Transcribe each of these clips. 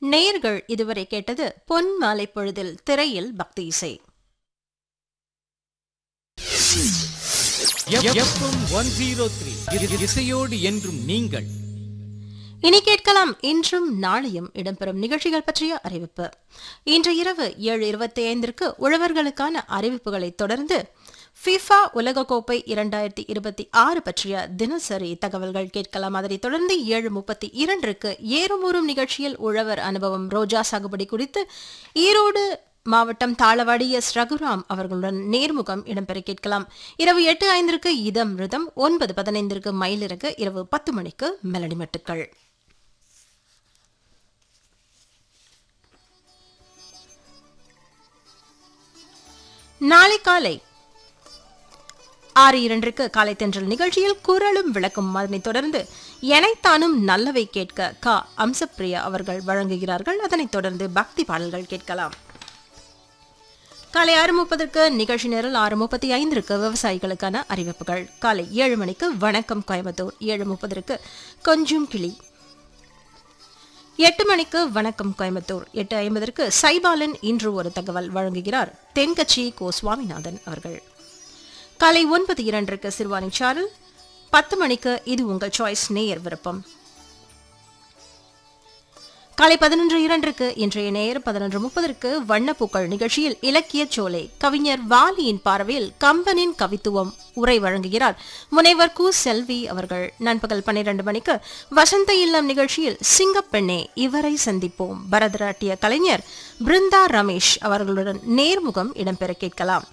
நேயர்கள் இதுவரை கேட்டது பொன் மாலை பொழுதில் திரையில் பக்தி இசை. இசையோடு என்றும் நீங்கள். இனி கேட்கலாம் இன்றும் நாளையும் இடம்பெறும் நிகழ்ச்சிகள் பற்றிய அறிவிப்பு. இன்று இரவு 7:25 உழவர்களுக்கான அறிவிப்புகளை தொடர்ந்து ஃபிஃபா உலகக்கோப்பை 2026 பற்றிய தினசரி தகவல்கள் கேட்கலாம். அதனைத் தொடர்ந்து 7:32 ஏறுமூறும் நிகழ்ச்சியில் உழவர் அனுபவம் ரோஜா சாகுபடி குறித்து ஈரோடு மாவட்டம் தாளவாடி எஸ் ரகுராம் அவர்களுடன் நேர்முகம் இடம்பெற கேட்கலாம். இரவு 8:05 இதம் ரிதம், 9:15 மயிலிறகு, இரவு 10 மணிக்கு மெலடி மெட்டுக்கள். நாளை காலை 6:02 காலை தென்றல் நிகழ்ச்சியில் குரலும் விளக்கும். அதனைத் தொடர்ந்து எனைத்தானும் நல்லவை கேட்க க அம்சப்பிரியா அவர்கள் வழங்குகிறார்கள். அதனைத் தொடர்ந்து பக்தி பாடல்கள் கேட்கலாம். காலை 6:30 நிகழ்ச்சி நேரில் 6:35 விவசாயிகளுக்கான அறிவிப்புகள். காலை 7 மணிக்கு வணக்கம் கோயம்புத்தூர், 7:30 கொஞ்சம் கிளி, 8 மணிக்கு வணக்கம் கோயம்புத்தூர், 8:50 சைபாலன் இன்று ஒரு தகவல் வழங்குகிறார் தென்கட்சி கோ சுவாமிநாதன் அவர்கள். காலை 9:02 சிறுவாணி சாரல், 10 மணிக்கு இது உங்கள் சாய்ஸ் நேயர் விருப்பம். காலை 11:02 இன்றைய நேயர் 11:30 வண்ணப்பூக்கள் நிகழ்ச்சியில் இலக்கிய சோலை கவிஞர் வாலியின் பார்வையில் கம்பனின் கவித்துவம் உரை வழங்குகிறார் முனைவர் கு செல்வி அவர்கள். நண்பகல் 12 மணிக்கு வசந்த இல்லம் நிகழ்ச்சியில் சிங்கப்பெண்ணே இவரை சந்திப்போம் பரதநாட்டிய கலைஞர் பிருந்தா ரமேஷ் அவர்களுடன் நேர்முகம் இடம்பெற கேட்கலாம்.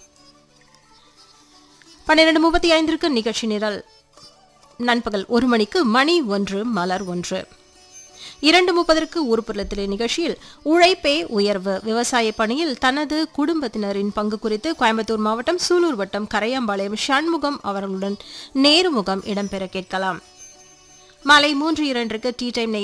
12:35 நிகழ்ச்சி நிரல். நண்பகல் 1 மணிக்கு மணி 1 மலர் 1. 2:30 ஊர்ப்புறத்திலே நிகழ்ச்சியில் உழைப்பே உயர்வு விவசாய பணியில் தனது குடும்பத்தினரின் பங்கு குறித்து கோயம்புத்தூர் மாவட்டம் சூலூர் வட்டம் கரையாம்பாளையம் சண்முகம் அவர்களுடன் நேர்முகம் இடம்பெற கேட்கலாம். மாலை 3:02 டீ டைம்